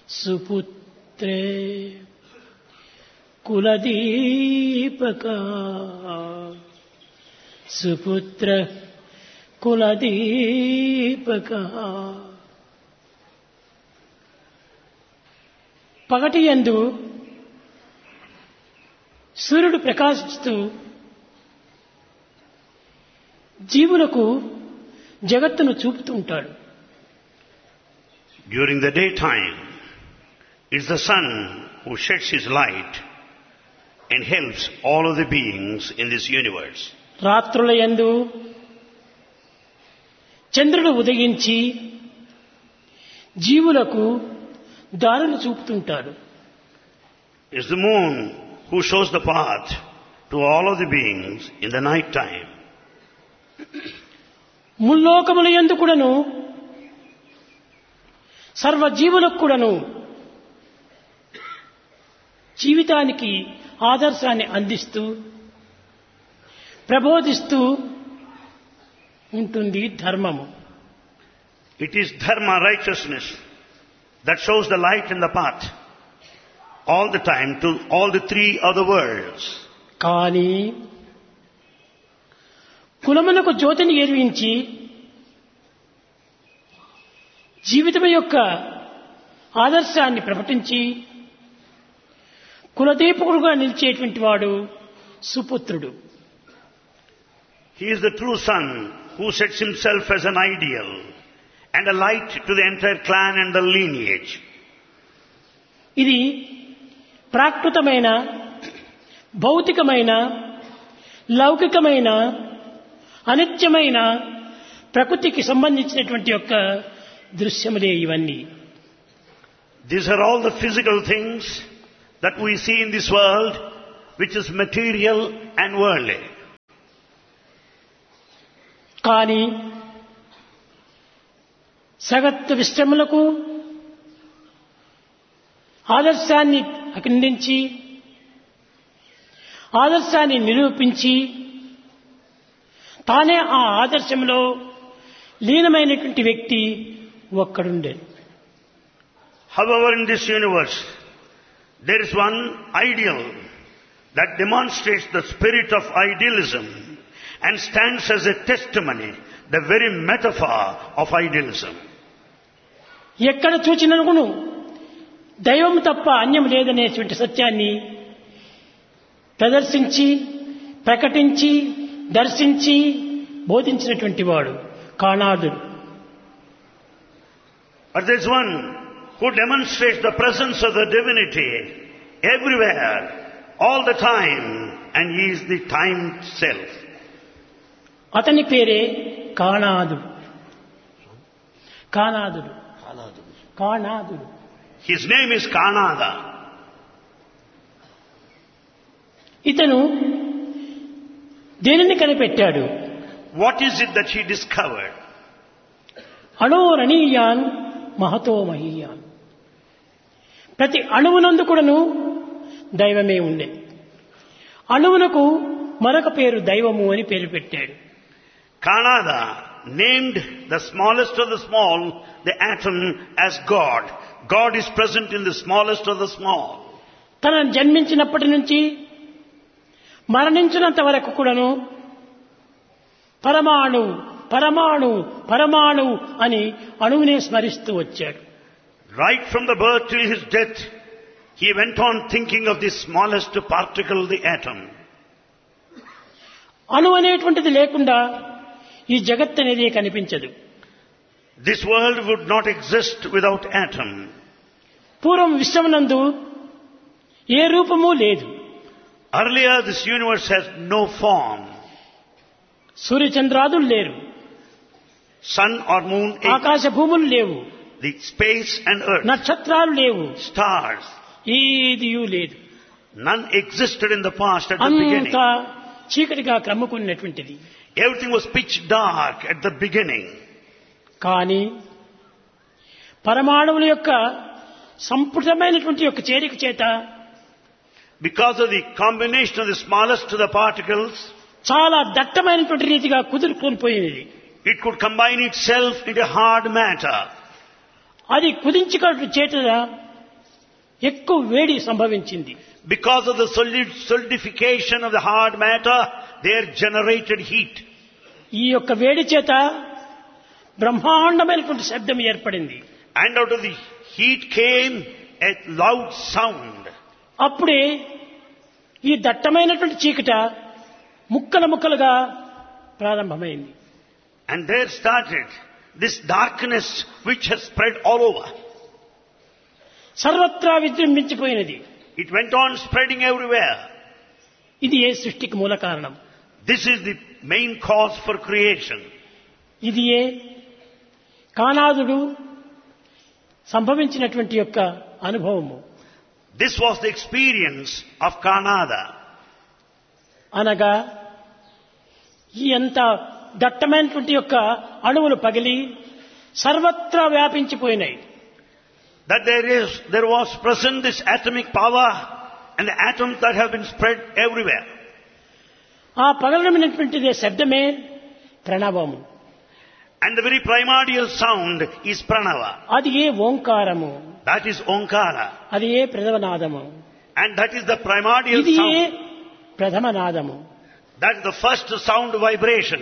సుపుత్రే కులదీపక సుపుత్ర కులదీపక. పగటి యందు సూర్యుడు ప్రకాశిస్తూ జీవులకు జగత్తును చూపుతూ ఉంటాడు. During the daytime, it's the sun who sheds his light and helps all of the beings in this universe. రాత్రుల యందు చంద్రుడు ఉదయించి జీవులకు దారులు చూపుతుంటాడు. It's the moon who shows the path to all of the beings in the night time. ముల్లోకముల యందు కూడాను సర్వ జీవులకు కూడాను జీవితానికి ఆదర్శాన్ని అందిస్తూ ప్రబోధిస్తూ ఉంటుంది ధర్మము. It is dharma, righteousness, that shows the light and the path all the time to all the three other worlds. కానీ కులమునకు జ్యోతిని ఎరిగించి జీవితం యొక్క ఆదర్శాన్ని ప్రకటించి కులదీపకుడుగా నిలిచేటువంటి వాడు సుపుత్రుడు. He is the true son who sets himself as an ideal and a light to the entire clan and the lineage. ఇది ప్రాకృతమైన భౌతికమైన లౌకికమైన అనిత్యమైన ప్రకృతికి సంబంధించినటువంటి యొక్క దృశ్యములే ఇవన్నీ. These are all the physical things that we see in this world, which is material and worldly. కానీ సగత్తు విశ్రమలకు ఆదర్శాన్ని అందించి ఆదర్శాన్ని నిరూపించి తానే ఆ ఆదర్శంలో లీనమైనటువంటి వ్యక్తి ఒక్కడుండే. However, in this universe, there is one ideal that demonstrates the spirit of idealism and stands as a testimony, the very metaphor of idealism. ఎక్కడ చూచినను దైవం తప్ప అన్యం లేదనేటువంటి సత్యాన్ని ప్రదర్శించి ప్రకటించి దర్శించి బోధించినటువంటి వాడు కాణాదుడు. But there is one who demonstrates the presence of the divinity everywhere, all the time, and he is the time itself. అతని పేరే కాణాదుడు. కాణాదుడు కాణాదుడు. His name is Kanada. ఇతను దేనిని కనిపెట్టాడు? What is it that he discovered? అణోరణీయాన్ Mahato మహీయాన్. ప్రతి అణువునందు కూడాను దైవమే ఉండే. అణువునకు మరొక పేరు దైవము అని పేరు పెట్టాడు. Kanada named the smallest of the small, the atom, as God. God is present in the smallest of the small. తనను జన్మించినప్పటి నుంచి మరణించినంత వరకు కూడాను పరమాణు పరమాణు పరమాణు అని అణువునే స్మరిస్తూ వచ్చాడు. Right from the birth till his death, he went on thinking of the smallest particle, the atom. అణు అనేటువంటిది లేకుండా ఈ జగత్ అనేది కనిపించదు. This world would not exist without atom. పూర్వం విశ్వమునందు ఏ రూపము లేదు. Earlier this universe has no form. సూర్యచంద్రాదులు లేరు. Sun or moon, ఆకాశ భూములు లేవు. the space and earth, నక్షత్రాలు లేవు. stars, ఏదియూ లేదు. none existed in the past at the beginning. అంతా చీకటిగా క్రమ్ముకున్నటువంటిది. Everything was pitch dark at the beginning. కానీ పరమాణువుల యొక్క సంపుటమైనటువంటి యొక్క చేరిక చేత Because of the combination of the smallest of the particles, చాలా దట్టమైనటువంటి రీతిగా కుదురుకొని పోయినది. it could combine itself into hard matter. అది కుదించుకోవడం చేత ఎక్కువ వేడి సంభవించింది. Because of the solidification of the hard matter, there generated heat. ఈ యొక్క వేడి చేత బ్రహ్మాండమైనటువంటి శబ్దం ఏర్పడింది. And out of the heat came a loud sound. అప్పుడే ఈ దట్టమైనటువంటి చీకట ముక్కలుగా ప్రారంభమైంది. And there started this darkness which has spread all over. సర్వత్రా విజృంభించిపోయినది. It went on spreading everywhere. ఇది ఏ సృష్టికి మూల కారణం. This is the main cause for creation. ఇది ఏ కానాదుడు సంభవించినటువంటి యొక్క అనుభవము. This was the experience of Kanada. అనగా ఈ ఎంత దట్టమైనటువంటి యొక్క అణువులు పగిలి సర్వత్రా వ్యాపించిపోయినాయి. That there was present this atomic power and the atoms that have been spread everywhere. ఆ పగలమైనటువంటిదే శబ్దమే ప్రణవము. And the very primordial sound is pranava. అది ఏ ఓంకారము. That is onkara. అది ఏ ప్రథమనాదము. And that is the primordial ఇది ఏ sound. ప్రథమనాదము. That is the first sound vibration.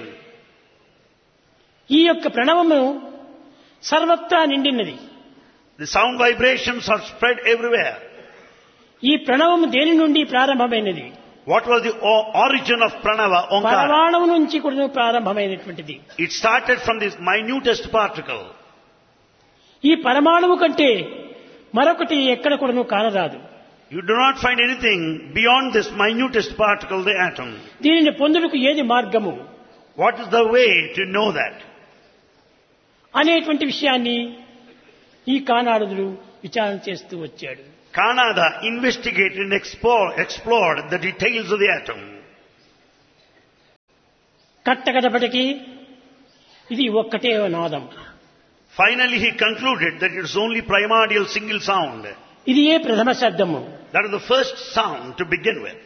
ఈ యొక్క ప్రణవము సర్వత్రా నిండినది. The sound vibrations are spread everywhere. ఈ ప్రణవము దేని నుండి ప్రారంభమైనది? What was the origin of pranava, onkara? పరమాణువు నుంచి కూడా ప్రారంభమైనటువంటిది. It started from this minutest particle. ఈ పరమాణువు కంటే మరొకటి ఎక్కడ కూడా కానరాదు. You do not find anything beyond this minutest particle, the atom. దీనిని పొందుటకు ఏది మార్గము? What is the way to know that? అనేటువంటి విషయాన్ని ఈ కానాడుడు విచారణ చేస్తూ వచ్చాడు. Kanada investigated and explored the details of the atom. కట్టకడపటికి ఇది ఒక్కటే నాదం. Finally he concluded that it is only primordial single sound. ఇది ఏ ప్రథమ శబ్దము. That is the first sound to begin with.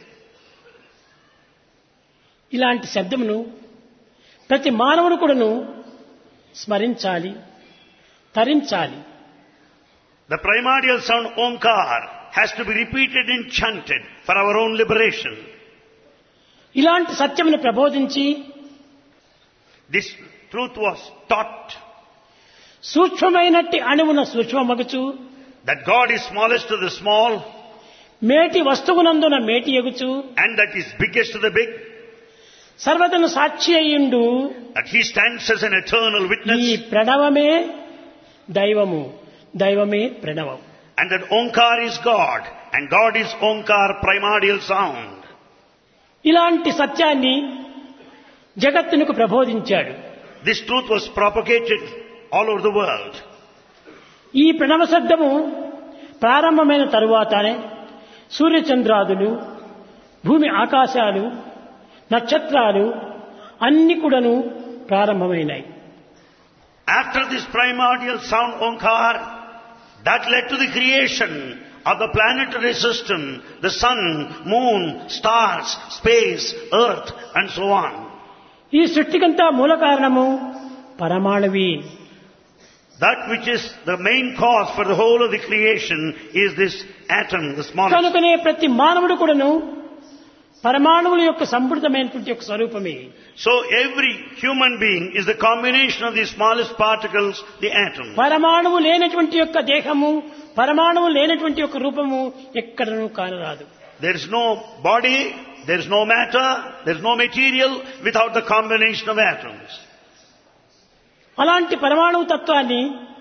ఇలాంటి శబ్దమును ప్రతి మానవుడు కూడాను స్మరించాలి, తరించాలి. The primordial sound Omkar has to be repeated and chanted for our own liberation. ఇలాంటి సత్యమును ప్రబోధించి This truth was taught, సూక్ష్మమైనట్టి అణువున సూక్ష్మమగుచు, that God is smallest to the small, మేటి వస్తువునందున మేటి ఎగుచు, and that is biggest to the big, సర్వదను Sakshi అయ్యుండు. that He stands as an eternal ఈ witness, ప్రణవమే దైవము, దైవమే ప్రణవం. and that Omkar is God, and God is Omkar, primordial sound. ఇలాంటి సత్యాన్ని జగత్తునకు ప్రబోధించాడు. This truth was propagated all over the world. ఈ ప్రణవ శబ్దము ప్రారంభమైన తరువాతనే సూర్యచంద్రాదులు, భూమి ఆకాశాలు, నక్షత్రాలు అన్ని కూడాను ప్రారంభమైనాయి. After this primordial sound Omkar, that led to the creation of the planetary system, the sun, moon, stars, space, earth, and so on. ఈ సృష్టికంతా మూల కారణము పరమాణువి. That which is the main cause for the whole of the creation is this atom, the smallest. కనుకనే ప్రతి మానవుడు కూడాను పరమాణువుల యొక్క సంపూర్ణమైనటువంటి యొక్క స్వరూపమే. So every human being is the combination of the smallest particles, the atom. పరమాణువు లేనటువంటి యొక్క దేహము, పరమాణువు లేనటువంటి యొక్క రూపము ఎక్కడనూ కానరాదు. There is no body, there is no matter, there is no material without the combination of atoms. అలాంటి పరమాణువు తత్వాన్ని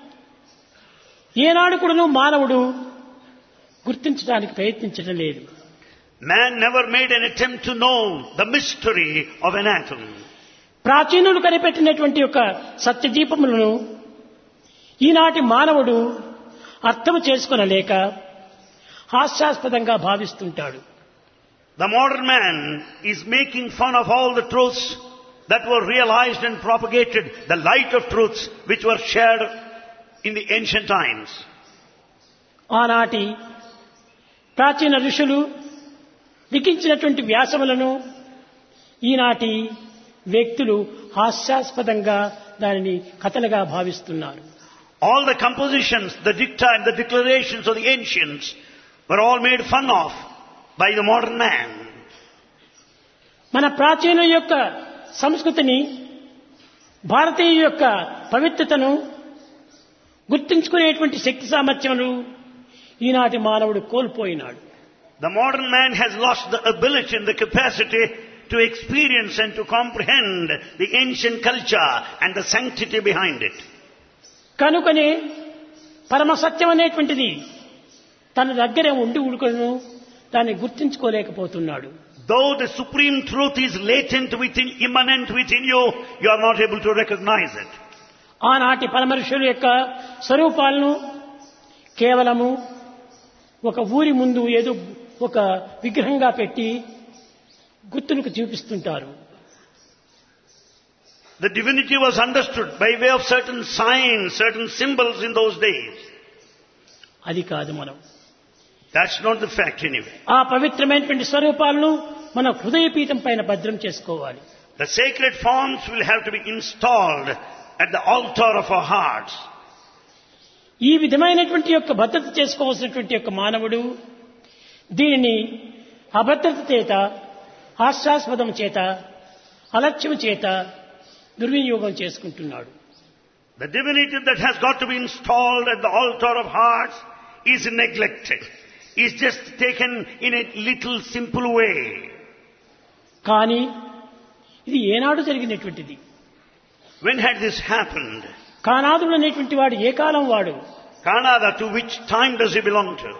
ఏనాడు కూడాను మానవుడు గుర్తించడానికి ప్రయత్నించడం లేదు. Man never made an attempt to know the mystery of an atom. ప్రాచీనులు కనిపెట్టినటువంటి యొక్క సత్యదీపములను ఈనాటి మానవుడు అర్థం చేసుకొనలేక హాస్యాస్పదంగా భావిస్తుంటాడు. The modern man is making fun of all the truths that were realized and propagated, the light of truths which were shared in the ancient times. ఆనాటి ప్రాచీన ఋషులు లిఖించినటువంటి వ్యాసములను ఈనాటి వ్యక్తులు హాస్యాస్పదంగా దానిని కథలుగా భావిస్తున్నారు. All the compositions, the dicta and the declarations of the ancients were all made fun of by the modern man. మన ప్రాచీన యొక్క సంస్కృతిని, భారతీయ యొక్క పవిత్రతను గుర్తించుకునేటువంటి శక్తి సామర్థ్యములు ఈనాటి మానవుడు కోల్పోయినాడు. The modern man has lost the ability and the capacity to experience and to comprehend the ancient culture and the sanctity behind it. కనుకనే పరమ సత్యం అనేటువంటిది తన దగ్గరే ఉండి ఉడుకును దాన్ని గుర్తించుకోలేకపోతున్నాడు. Though the supreme truth is latent within, immanent within you, you are not able to recognize it. ఆనాటి పరమర్షుల యొక్క స్వరూపాలను కేవలము ఒక ఊరి ముందు ఏదో ఒక విగ్రహంగా పెట్టి గుర్తులకు చూపిస్తుంటారు. The divinity was understood by way of certain signs, certain symbols in those days. అది కాదు మనం. That's not the fact anyway. ఆ పవిత్రమైనటువంటి స్వరూపాలను మన హృదయపీఠం పైన భద్రం చేసుకోవాలి. The sacred forms will have to be installed at the altar of our hearts. ఈ విధమైనటువంటి యొక్క భద్రత చేసుకోవాల్సినటువంటి యొక్క మానవుడు దీనిని అభద్రత చేత, హాస్యాస్పదం చేత, అలక్ష్యం చేత దుర్వినియోగం చేసుకుంటున్నాడు. The divinity that has got to be installed at the altar of hearts is neglected, is just taken in a little simple way. కానీ ఇది ఏనాడు జరిగినటువంటిది? When had this happened? కానాదుడు అనేటువంటి వాడు ఏ కాలం వాడు? Kanada, to which time does he belong to?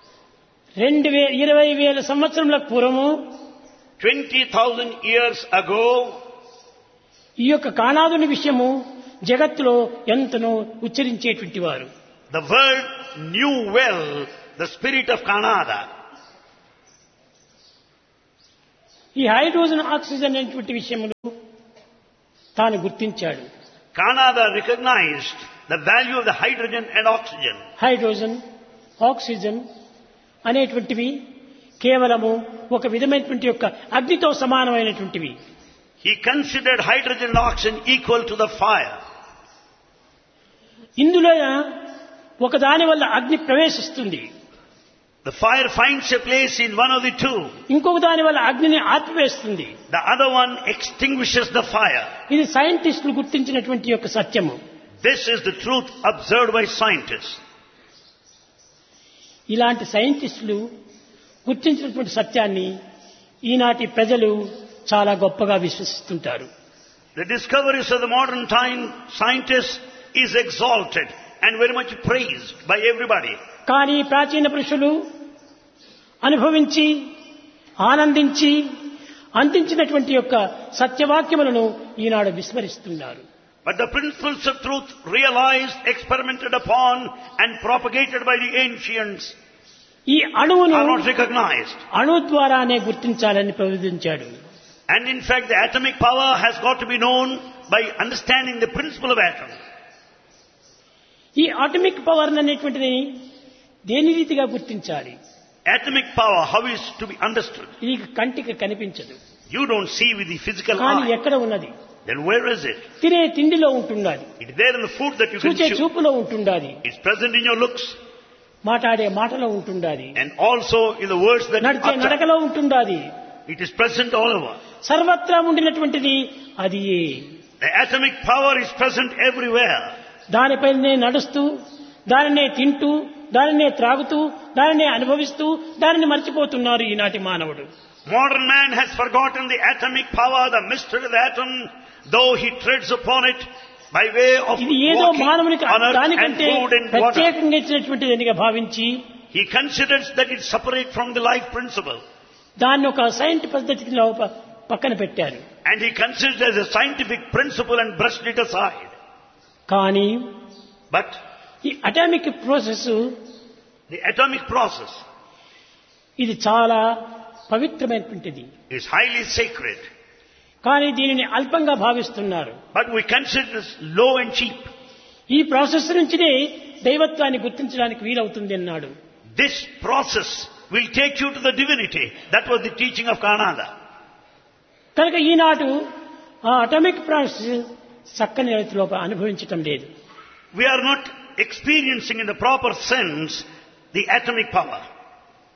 20,000 సంవత్సరముల పూర్వము 20,000 years ago, ఈ యొక్క కానాదుని విషయము జగత్తులో ఎంతనో ఉచ్చరించేటువంటి వారు. the world knew well the spirit of Kanada. ఈ హైడ్రోజన్ ఆక్సిజన్ అనేటువంటి విషయములు తాను గుర్తించాడు. Kanada recognized the value of the hydrogen and oxygen. Hydrogen, oxygen అనేటువంటివి కేవలము ఒక విధమైనటువంటి యొక్క అగ్నితో సమానమైనటువంటివి. He considered hydrogen and oxygen equal to the fire. ఇందులో ఒకదాని వల్ల అగ్ని ప్రవేశిస్తుంది, The fire finds a place in one of the two. ఇంకొక దాని వల్ల అగ్నిని ఆర్పివేస్తుంది. The other one extinguishes the fire. ఇది సైంటిస్టులు గుర్తించినటువంటి యొక్క సత్యము. This is the truth observed by scientists. ఇలాంటి సైంటిస్టులు గుర్తించినటువంటి సత్యాన్ని ఈనాటి ప్రజలు చాలా గొప్పగా విశ్వసిస్తుంటారు. The discoveries of the modern time scientists is exalted and very much praised by everybody. కానీ ప్రాచీన పురుషులు అనుభవించి ఆనందించి అందించినటువంటి యొక్క సత్యవాక్యములను ఈనాడు విస్మరిస్తున్నారు. But the principles of truth realized, experimented upon and propagated by the ancients ఈ అణువును are not recognized. అణు ద్వారానే గుర్తించాలని ప్రబోధించాడు. And in fact the atomic power has got to be known by understanding the principle of atom. ఈ atomic power అనేటువంటిది దేని రీతిగా గుర్తించాలి? Atomic power, how is to be understood? ఇది కంటికి కనిపించదు. You don't see with the physical కానీ eye. ఎక్కడ ఉన్నది? Then where is it? తినే తిండిలో ఉంటున్నది, It is there in the food that you చూచే consume. చూపులో ఉంటున్నది, It's present in your looks మాట్లాడే మాటలో ఉంటున్నది, and also in the words that you నడిచే utter. నడకలో ఉంటున్నది. It is present all over. సర్వత్రా ఉండినటువంటిది అది. The atomic power is present everywhere. దానిపైనే నడుస్తూ, దానినే తింటూ, దానినే త్రాగుతూ, దానినే అనుభవిస్తూ, దానిని మర్చిపోతున్నారు ఈనాటి మానవుడు. Modern man has forgotten the atomic power, the mystery of the atom, though he treads upon it by way of ఇది ఏదో walking మానవునికి on earth and దానికంటే food and water. ప్రత్యేకంగా ఇచ్చినటువంటిదిగా భావించి He considers that it's separate from the life principle. దాన్ని ఒక scientific పద్ధతిలో పక్కన పెట్టారు. And he considers it as a scientific principle and brushed it aside. కానీ But ఈ atomic process the atomic process ఇది చాలా పవిత్రమైనటువంటిది. is highly sacred. కానీ దీనిని అల్పంగా భావిస్తున్నారు. But we consider this low and cheap. ఈ ప్రాసెస్ నుంచినే దైవత్వాన్ని గుర్తించడానికి వీలవుతుంది అన్నాడు. This process will take you to the divinity. That was the teaching of Kanada. కనుక ఈనాడు ఆ అటామిక్ ప్రాసెస్ చక్కని రీతిలో అనుభవించటం లేదు. We are not experiencing in the proper sense the atomic power.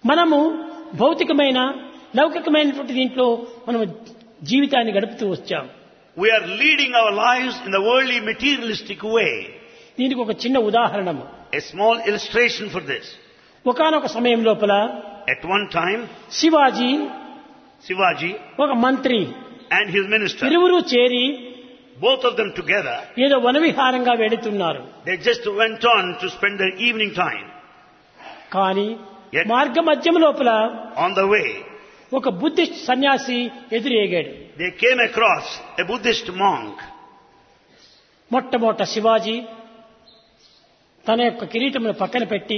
మనము భౌతికమైన లౌకికమైనటువంటి దీంట్లో మనం జీవితాన్ని గడుపుతూ వచ్చాం. We are leading our lives in the worldly materialistic way. దీనికి ఒక చిన్న ఉదాహరణము. A small illustration for this. ఒకానొక సమయం లోపల At one time, Shivaji Shivaji ఒక మంత్రి and his minister, ఇరువురు చేరి both of them together, ఏదో వనవిహారంగా వెళుతున్నారు. they just went on to spend their evening time. కానీ Yet- మార్గ మధ్యం లోపల On the way, ఒక బుద్ధిస్ట్ సన్యాసి ఎదురేగాడు. they came across a Buddhist monk. మొట్టమొదట శివాజీ తన యొక్క కిరీటమును పక్కన పెట్టి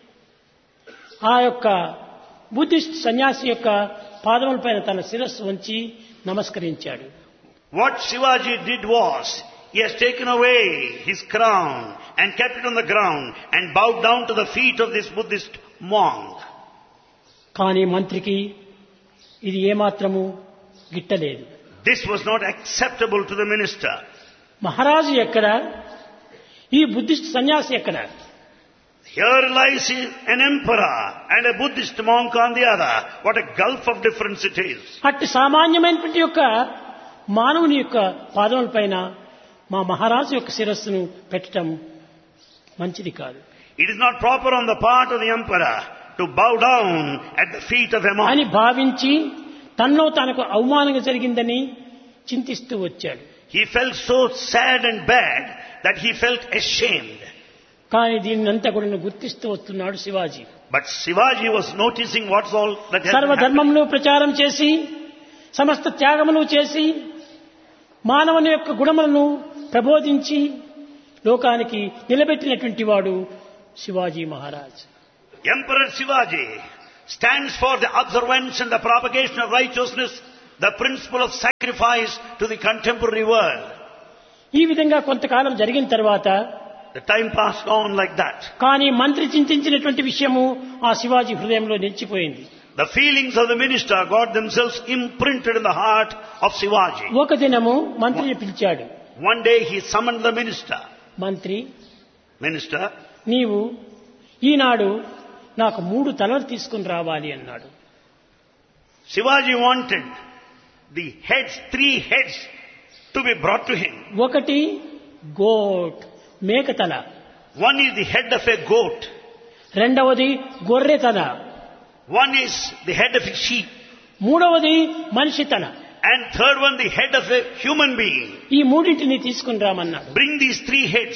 ఆ యొక్క బుద్ధిస్ట్ సన్యాసి యొక్క పాదములపైన తన శిరస్సు ఉంచి నమస్కరించాడు. What Shivaji did was, he has taken away his crown and kept it on the ground and bowed down to the feet of this Buddhist monk. కానీ మంత్రికి ఇది ఏమాత్రము గిట్టలేదు. This was not acceptable to the minister. మహారాజు ఎక్కడ, ఈ Buddhist సన్యాసి ఎక్కడ? Here lies an emperor and a Buddhist monk on the other. What a gulf of difference it is. అట్టి సామాన్యమైనటువంటి యొక్క మానవుని యొక్క పాదములపైన మా మహారాజు యొక్క శిరస్సును పెట్టడం మంచిది కాదు It is not proper on the part of the emperor to bow down at the feet of a అని monk. భావించి తనలో తనకు అవమానంగా జరిగిందని చింతిస్తూ వచ్చాడు. He felt so sad and bad that he felt ashamed. కానీ దీన్నంతా కూడా గుర్తిస్తూ వస్తున్నాడు Shivaji. But Shivaji was noticing what's all that has happened. సర్వధర్మమును ప్రచారం చేసి సమస్త త్యాగమును చేసి మానవుని యొక్క గుణములను ప్రబోధించి లోకానికి నిలబెట్టినటువంటి వాడు Shivaji Maharaj. Emperor Shivaji stands for the observance and the propagation of righteousness, the principle of sacrifice to the contemporary world. ఈ విధంగా కొంతకాలం జరిగిన తర్వాత The time passed on like that. కానీ మంత్రి చింతించినటువంటి విషయము ఆ శివాజీ హృదయంలో నిలిచిపోయింది. The feelings of the minister got themselves imprinted in the heart of Shivaji. ఒక దినము మంత్రిని పిలిచాడు. One day he summoned the minister. మంత్రి, Minister, నీవు ఈనాడు నాకు 3 తలలు తీసుకుని రావాలి అన్నాడు. Shivaji wanted the heads, 3 heads to be brought to him. ఒకటి గోట్ మేక తల, One is the head of a goat. రెండవది గొర్రె తల, One is the head of a sheep. మూడవది మనిషి తల. And third one, the head of a human being. ఈ మూడింటిని తీసుకుని రామన్నాడు. Bring these 3 heads.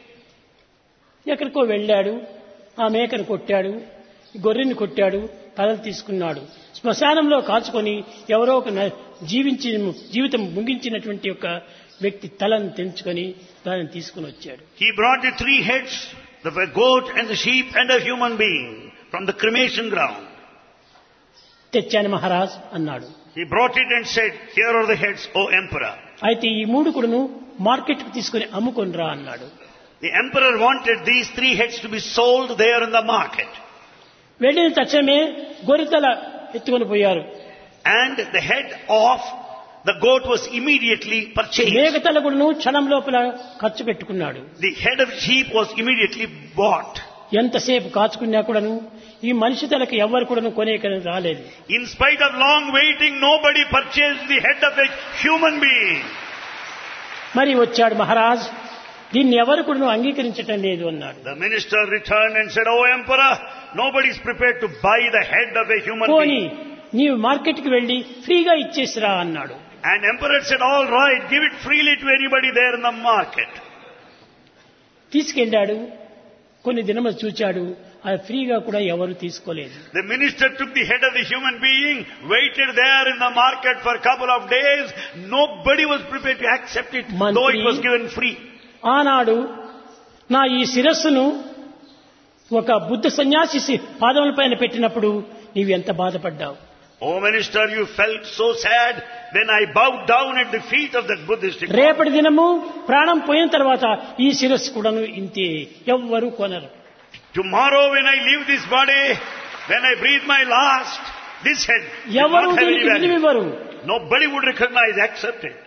ఎక్కడికో వెళ్ళాడు, ఆ మేకను కొట్టాడు, గొర్రెని కొట్టాడు, తలలు తీసుకున్నాడు. శ్మశానంలో కాచుకొని ఎవరో ఒక జీవితం ముగించినటువంటి ఒక వ్యక్తి తలను తెంచుకొని దానిని తీసుకుని వచ్చాడు. He brought the 3 heads, the goat and the sheep and a human being from the cremation ground. తెచ్చాను మహారాజ్ అన్నాడు. He brought it and said, here are the heads, O emperor. అయితే ఈ 3 కూడాను మార్కెట్కు తీసుకుని అమ్ముకొని రా అన్నాడు. The emperor wanted these 3 heads to be sold there in the market. వెళ్ళిన తక్షణమే గొర్రెతల ఎత్తుకొని పోయారు. And the head of the goat was immediately purchased. మేకతల కూడాను క్షణం లోపల ఖర్చు పెట్టుకున్నాడు. The head of sheep was immediately bought. ఎంతసేపు కాచుకున్నా కూడాను ఈ మనిషి తలకి ఎవరు కూడాను కొనేక రాలేదు. In spite of long waiting, nobody purchased the head of a human being. మరి వచ్చాడు మహారాజ్, దీన్ని ఎవరు కూడాను అంగీకరించటం లేదు అన్నాడు. The minister returned and said, "O emperor, nobody is prepared to buy the head of a human పోనీ being." నీవు మార్కెట్కి వెళ్ళి ఫ్రీగా ఇచ్చేసిరా అన్నాడు. And emperor said, "All right, give it freely to anybody there in the market." తీసుకెళ్ళాడు. కొన్ని దినములు చూచాడు, అది ఫ్రీగా కూడా ఎవరు తీసుకోలేదు. The minister took the head of the human being, waited there in the market for a couple of days. Nobody was prepared to accept it, though it was given free. ఆనాడు నా ఈ శిరస్సును ఒక బుద్ధ సన్యాసి పాదములపైన పెట్టినప్పుడు నీవు ఎంత బాధపడ్డావు. Oh minister, you felt so sad when I bowed down at the feet of that Buddhist. రేపటి దినము ప్రాణం పోయిన తర్వాత ఈ శిరస్సు కూడాను ఇంతే, ఎవ్వరూ కొనరు. Tomorrow when I leave this body, when I breathe my last, this head will ఎవరు not have any దీనికి value. విలువివ్వరు. Nobody would recognize, accept it.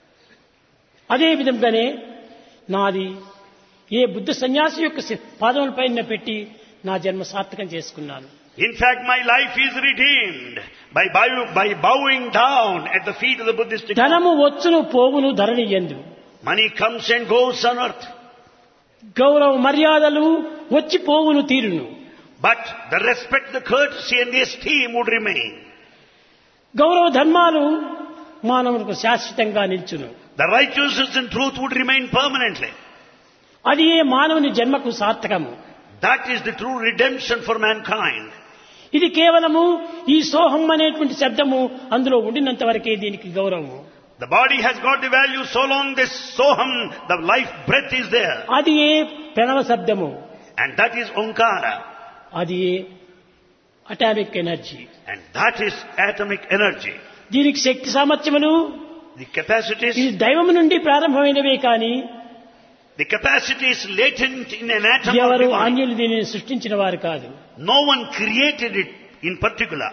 అదే విధంగానే నాది ఏ బుద్ధ సన్యాసి యొక్క పాదములపైన పెట్టి నా జన్మ సార్థకం చేసుకున్నాను. In fact, my life is redeemed by bowing down at the feet of the Buddhistic monk. ధనము వచ్చును పోవును ధరణి యందు. Money comes and goes on earth. గౌరవ మర్యాదలు వచ్చి పోవును తీరును. But the respect, the courtesy and the esteem would remain. గౌరవ ధర్మాలు మానవులకు శాశ్వతంగా నిల్చును. The righteousness and truth would remain permanently. అది ఏ మానవుని జన్మకు సార్థకము. That is the true redemption for mankind. ఇది కేవలము ఈ సోహం అనేటువంటి శబ్దము అందులో ఉండినంత వరకే దీనికి గౌరవము. The body has got the value so long this soham, the life breath is there. అది ఏ ప్రణవ శబ్దము. And that is Omkara. అది ఏ atomic energy. And that is atomic energy. దీనికి శక్తి సామర్థ్యములు The capacities, ఇది దైవము నుండి ప్రారంభమైనవే కానీ the capacity is latent in an atom of ఎవరు divine. అన్యులు దీనిని సృష్టించిన వారు కాదు. No one created it in particular.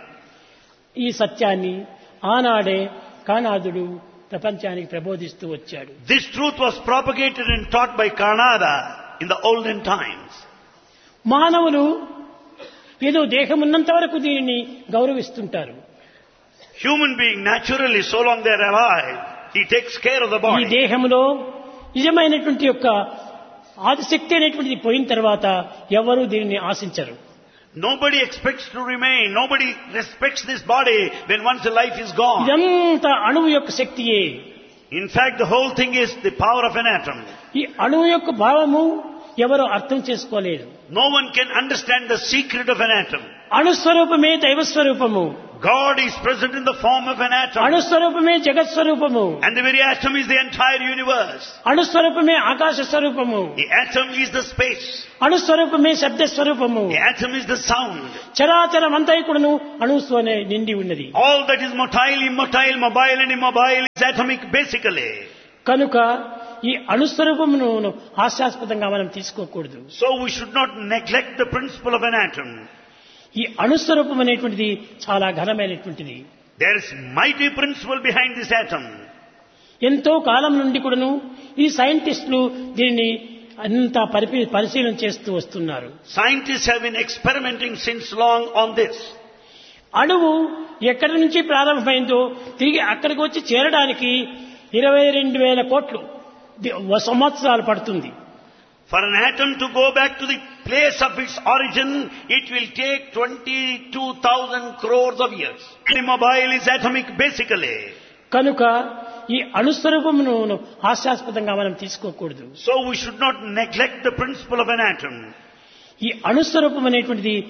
ఈ సత్యాన్ని ఆనాడే కానాదుడు ప్రపంచానికి ప్రబోధిస్తూ వచ్చాడు. This truth was propagated and taught by Kanada in the olden times. మానవులు ఏదో దేహం ఉన్నంత వరకు దీనిని గౌరవిస్తుంటారు. Human being naturally, so long they are alive, he takes care of the ఈ body. దేహంలో నిజమైనటువంటి యొక్క ఆదిశక్తి అనేటువంటిది పోయిన తర్వాత ఎవరు దీనిని ఆశించరు. Nobody expects to remain. Nobody respects this body when once the life is gone. ఇదంతా అణువు యొక్క శక్తియే. In fact, the whole thing is the power of an atom. ఈ అణువు యొక్క భావము ఎవరు అర్థం చేసుకోలేదు. No one can understand the secret of an atom. అణుస్వరూపమే దైవస్వరూపము. God is present in the form of an atom. అణుస్వరూపమే జగత్స్వరూపము. And the very atom is the entire universe. అణుస్వరూపమే ఆకాశ స్వరూపము. The atom is the space. అణుస్వరూపమే శబ్ద స్వరూపము. The atom is the sound. చరాచరమంతా కూడాను అణుస్వనే నిండి ఉన్నది. All that is motile, immotile, mobile and immobile is atomic basically. కనుక ఈ అణుస్వరూపమును హాస్యాస్పదంగా మనం తీసుకోకూడదు. So we should not neglect the principle of an atom. ఈ అణుస్వరూపం అనేటువంటిది చాలా ఘనమైనటువంటిది. There is mighty principle behind this atom. ఎంతో కాలం నుండి కూడాను ఈ సైంటిస్టులు దీనిని అంతా పరిశీలన చేస్తూ వస్తున్నారు. Scientists have been experimenting since long on this. అణువు ఎక్కడి నుంచి ప్రారంభమైందో తిరిగి అక్కడికి వచ్చి చేరడానికి 22,000 కోట్లు సంవత్సరాలు పడుతుంది. For an atom to go back to the place of its origin, it will take 22,000 crores of years. Immobile is atomic basically. కనుక ఈ అణుస్వరూపమును హాస్యాస్పదంగా మనం తీసుకోకూడదు. So we should not neglect the principle of an atom. ఈ అణుస్వరూపం అనేటువంటిది